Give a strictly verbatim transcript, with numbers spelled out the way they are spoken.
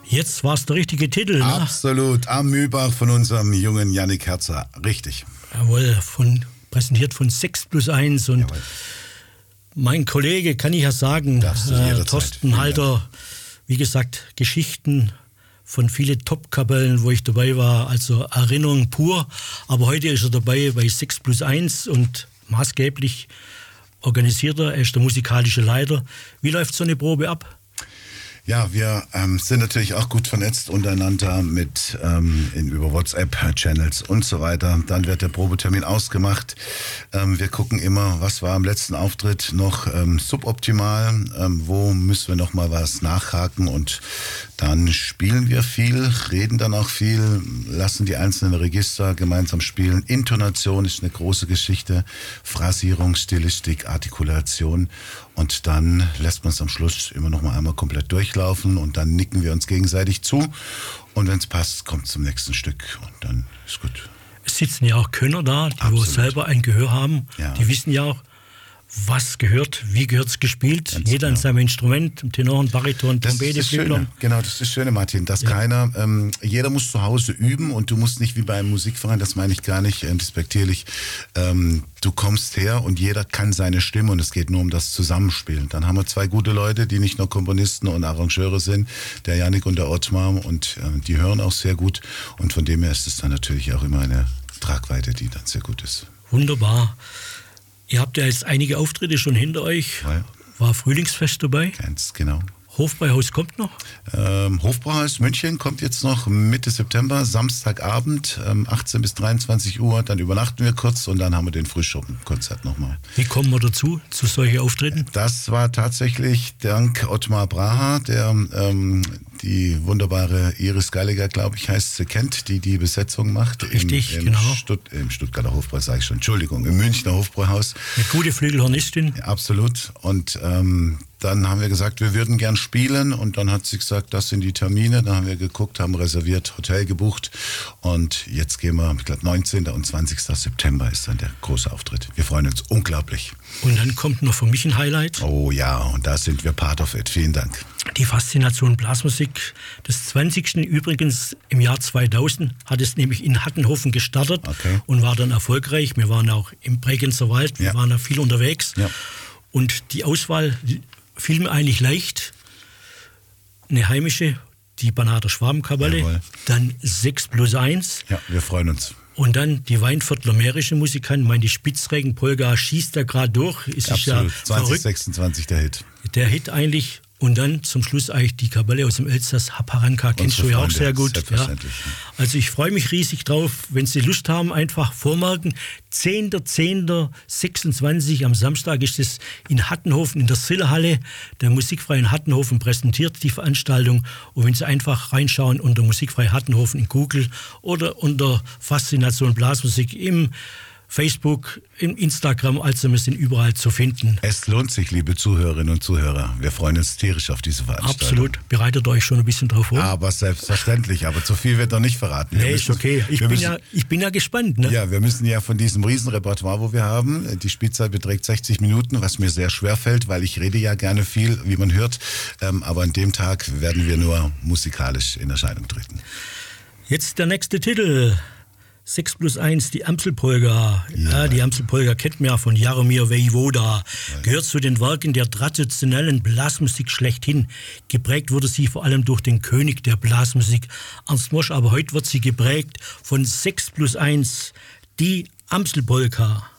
Jetzt war es der richtige Titel, ne? Absolut, am Mühlbach von unserem jungen Jannik Herzer, richtig. Jawohl, von, präsentiert von sechs plus eins und Jawohl. Mein Kollege, kann ich ja sagen, äh, Thorsten Halter, wie gesagt, Geschichten von vielen Top-Kapellen, wo ich dabei war, also Erinnerung pur, aber heute ist er dabei bei sechs plus eins und maßgeblich organisiert er, er ist der musikalische Leiter. Wie läuft so eine Probe ab? Ja, wir ähm, sind natürlich auch gut vernetzt untereinander mit ähm, in, über WhatsApp-Channels und so weiter. Dann wird der Probetermin ausgemacht. Ähm, wir gucken immer, was war am letzten Auftritt noch ähm, suboptimal, ähm, wo müssen wir noch mal was nachhaken und dann spielen wir viel, reden dann auch viel, lassen die einzelnen Register gemeinsam spielen. Intonation ist eine große Geschichte, Phrasierung, Stilistik, Artikulation und dann lässt man es am Schluss immer noch mal einmal komplett durchlaufen und dann nicken wir uns gegenseitig zu und wenn es passt, kommt zum nächsten Stück und dann ist gut. Es sitzen ja auch Könner da, die wo selber ein Gehör haben, ja. Die wissen ja auch, was gehört, wie gehört es gespielt. Ganz Jeder genau. an seinem Instrument, Tenor, Bariton, Trompete, Flügel. Genau, das ist das Schöne, Martin, dass ja. keiner, ähm, jeder muss zu Hause üben und du musst nicht wie bei einem Musikverein, das meine ich gar nicht äh, despektierlich, ähm, du kommst her und jeder kann seine Stimme und es geht nur um das Zusammenspielen. Dann haben wir zwei gute Leute, die nicht nur Komponisten und Arrangeure sind, der Jannik und der Ottmar und äh, die hören auch sehr gut und von dem her ist es dann natürlich auch immer eine Tragweite, die dann sehr gut ist. Wunderbar. Ihr habt ja jetzt einige Auftritte schon hinter euch. Ja. War Frühlingsfest dabei? Ganz genau. Hofbräuhaus kommt noch? Ähm, Hofbräuhaus München kommt jetzt noch Mitte September, Samstagabend, ähm, achtzehn bis dreiundzwanzig Uhr. Dann übernachten wir kurz und dann haben wir den Frühschuppenkonzert nochmal. Wie kommen wir dazu, zu solchen Auftritten? Das war tatsächlich dank Ottmar Braha, der ähm, die wunderbare Iris Gallagher, glaube ich, heißt sie, kennt, die die Besetzung macht. Richtig, im, im genau. Stutt- Im Stuttgarter Hofbräuhaus, sage ich schon, Entschuldigung, im Münchner Hofbräuhaus. Eine gute Flügelhornistin. Ja, absolut. Und ähm, dann haben wir gesagt, wir würden gern spielen und dann hat sie gesagt, das sind die Termine. Dann haben wir geguckt, haben reserviert, Hotel gebucht und jetzt gehen wir, ich glaube neunzehnten und zwanzigsten September ist dann der große Auftritt. Wir freuen uns unglaublich. Und dann kommt noch für mich ein Highlight. Oh ja, und da sind wir part of it. Vielen Dank. Die Faszination Blasmusik des zwanzigsten Übrigens im Jahr zweitausend hat es nämlich in Hattenhofen gestartet okay. und war dann erfolgreich. Wir waren auch im Bregenzer Wald, wir ja. waren da viel unterwegs ja. und die Auswahl fiel mir eigentlich leicht. Eine heimische, die Banater Schwabenkapelle, Jawohl. Dann sechs plus eins. Ja, wir freuen uns. Und dann die Weinviertler mährische Musikanten, ich meine, die Spitzregen-Polka schießt da gerade durch. Es ist ja zwanzig sechsundzwanzig der Hit. Der Hit eigentlich. Und dann zum Schluss eigentlich die Kapelle aus dem Elsass, Haparanka, kennst du ja auch sehr gut. Ja. Also ich freue mich riesig drauf, wenn Sie Lust haben, einfach vormerken. zehnter zehnter sechsundzwanzig am Samstag ist es in Hattenhofen in der Sillerhalle, der Musikfreien Hattenhofen präsentiert die Veranstaltung. Und wenn Sie einfach reinschauen unter Musikfrei Hattenhofen in Google oder unter Faszination Blasmusik im Facebook, im Instagram, also wir sind überall zu finden. Es lohnt sich, liebe Zuhörerinnen und Zuhörer. Wir freuen uns tierisch auf diese Veranstaltung. Absolut. Bereitet euch schon ein bisschen drauf vor? Aber selbstverständlich. Aber zu viel wird noch nicht verraten. Nee, ist okay. Ich bin, müssen, ja, ich bin ja gespannt. Ne? Ja, wir müssen ja von diesem Riesenrepertoire, wo wir haben, die Spielzeit beträgt sechzig Minuten, was mir sehr schwer fällt, weil ich rede ja gerne viel, wie man hört. Ähm, aber an dem Tag werden wir nur musikalisch in Erscheinung treten. Jetzt der nächste Titel. sechs plus eins, die Amselpolka. Ja, ja, die Amselpolka kennt man ja von Jaromir Voivoda. Ja. Gehört zu den Werken der traditionellen Blasmusik schlechthin. Geprägt wurde sie vor allem durch den König der Blasmusik, Ernst Mosch, aber heute wird sie geprägt von sechs plus eins, die Amselpolka.